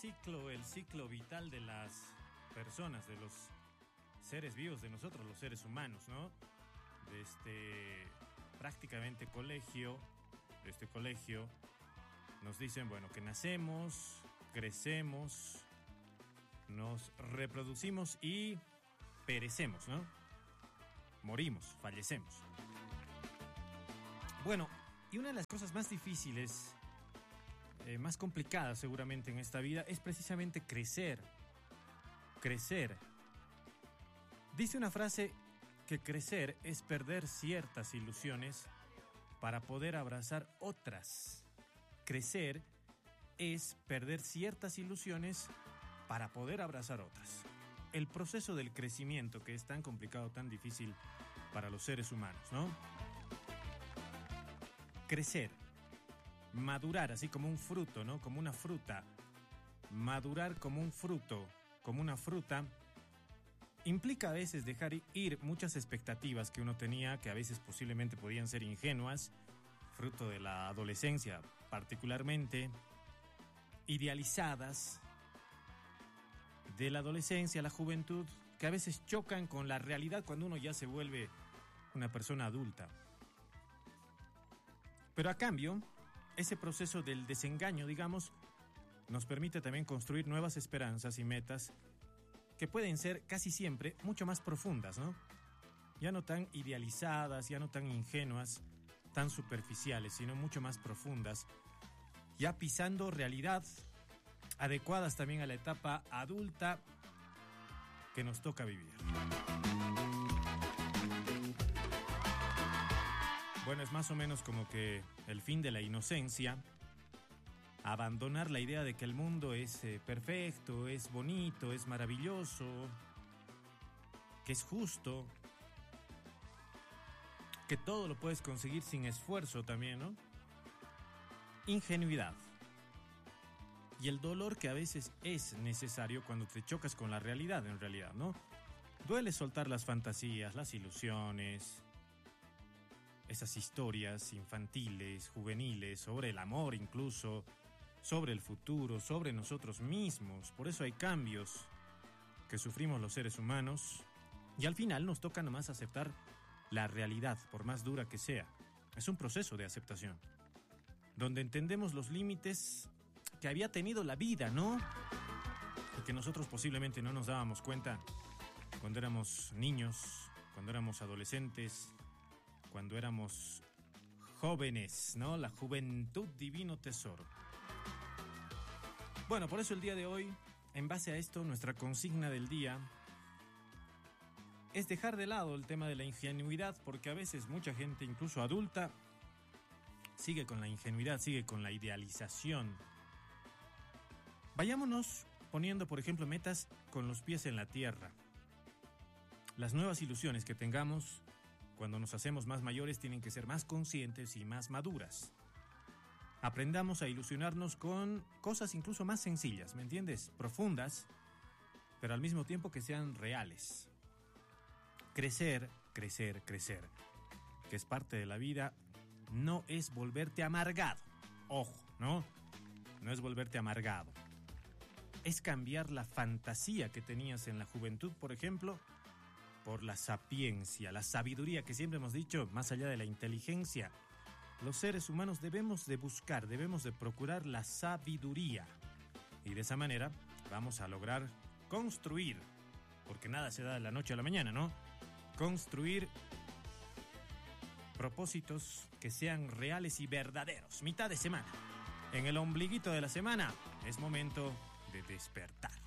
ciclo vital de las personas, de los seres vivos, de nosotros los seres humanos, ¿no? De prácticamente colegio, de este colegio, nos dicen, bueno, que nacemos, crecemos, nos reproducimos y perecemos, ¿no? Morimos, fallecemos. Bueno, y una de las cosas más difíciles, más complicadas seguramente en esta vida, es precisamente crecer. Crecer. Dice una frase que crecer es perder ciertas ilusiones para poder abrazar otras. Crecer es perder ciertas ilusiones para poder abrazar otras. El proceso del crecimiento, que es tan complicado, tan difícil para los seres humanos, ¿no? Crecer, madurar así como un fruto, ¿no? Como una fruta. Madurar como un fruto, como una fruta, implica a veces dejar ir muchas expectativas que uno tenía, que a veces posiblemente podían ser ingenuas, fruto de la adolescencia particularmente, idealizadas, de la adolescencia, la juventud, que a veces chocan con la realidad cuando uno ya se vuelve una persona adulta. Pero a cambio, ese proceso del desengaño, digamos, nos permite también construir nuevas esperanzas y metas que pueden ser casi siempre mucho más profundas, ¿no? Ya no tan idealizadas, ya no tan ingenuas, tan superficiales, sino mucho más profundas, ya pisando realidad, adecuadas también a la etapa adulta que nos toca vivir. Bueno, es más o menos como que el fin de la inocencia, abandonar la idea de que el mundo es perfecto, es bonito, es maravilloso, que es justo, que todo lo puedes conseguir sin esfuerzo también, ¿no? Ingenuidad. Y el dolor que a veces es necesario cuando te chocas con la realidad, en realidad, ¿no? Duele soltar las fantasías, las ilusiones, esas historias infantiles, juveniles, sobre el amor incluso, sobre el futuro, sobre nosotros mismos. Por eso hay cambios que sufrimos los seres humanos y al final nos toca nomás aceptar la realidad, por más dura que sea. Es un proceso de aceptación, donde entendemos los límites que había tenido la vida, ¿no? Y que nosotros posiblemente no nos dábamos cuenta cuando éramos niños, cuando éramos adolescentes, cuando éramos jóvenes, ¿no? La juventud, divino tesoro. Bueno, por eso el día de hoy, en base a esto, nuestra consigna del día es dejar de lado el tema de la ingenuidad, porque a veces mucha gente, incluso adulta, sigue con la ingenuidad, sigue con la idealización. Vayámonos poniendo, por ejemplo, metas con los pies en la tierra. Las nuevas ilusiones que tengamos cuando nos hacemos más mayores tienen que ser más conscientes y más maduras. Aprendamos a ilusionarnos con cosas incluso más sencillas, ¿me entiendes? Profundas, pero al mismo tiempo que sean reales. Crecer, crecer, crecer, que es parte de la vida, no es volverte amargado. Ojo, ¿no? No es volverte amargado. Es cambiar la fantasía que tenías en la juventud, por ejemplo, por la sapiencia, la sabiduría que siempre hemos dicho, más allá de la inteligencia. Los seres humanos debemos de buscar, debemos de procurar la sabiduría. Y de esa manera vamos a lograr construir, porque nada se da de la noche a la mañana, ¿no? Construir propósitos que sean reales y verdaderos. Mitad de semana. En el ombliguito de la semana es momento de despertar.